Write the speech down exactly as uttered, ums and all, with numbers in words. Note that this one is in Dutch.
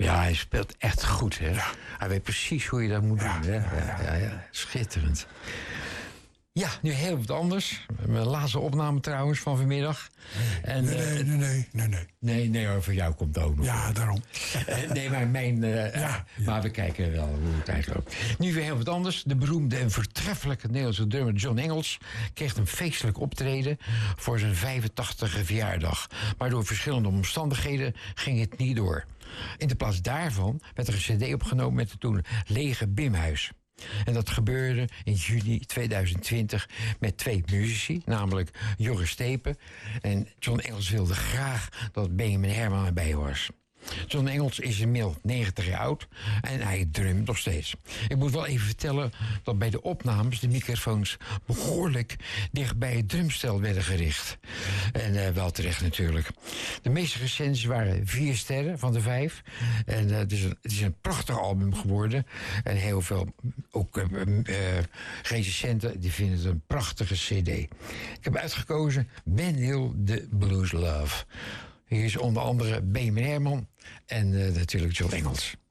Ja, hij speelt echt goed, hè? Ja. Hij weet precies hoe je dat moet Ja, doen, hè? ja, Ja, ja, ja. Schitterend. Ja, nu heel wat anders. Mijn laatste opname trouwens van vanmiddag. En, Nee, eh, nee, nee, nee, nee, nee. nee, nee hoor, voor jou komt het ook nog. Ja, daarom. Eh, nee, maar mijn... eh, Ja, eh, ja. Maar we kijken wel hoe het eigenlijk loopt. Nu weer heel wat anders. De beroemde en voortreffelijke Nederlandse drummer John Engels kreeg een feestelijk optreden voor zijn vijfentachtigste verjaardag. Maar door verschillende omstandigheden ging het niet door. In de plaats daarvan werd er een cd opgenomen met het toen lege Bimhuis. En dat gebeurde in juli tweeduizend twintig met twee muzici, namelijk Joris Stepen. En John Engels wilde graag dat Benjamin Herman erbij was. John Engels is inmiddels negentig jaar oud en hij drumt nog steeds. Ik moet wel even vertellen dat bij de opnames de microfoons behoorlijk dicht bij het drumstel werden gericht. En uh, wel terecht natuurlijk. De meeste recensies waren vier sterren van de vijf. En uh, het, is een, het is een prachtig album geworden. En heel veel, ook uh, uh, recensenten, die vinden het een prachtige cd. Ik heb uitgekozen Ben Hill, The Blues Love. Hier is onder andere Benjamin Herman en uh, natuurlijk John Engels.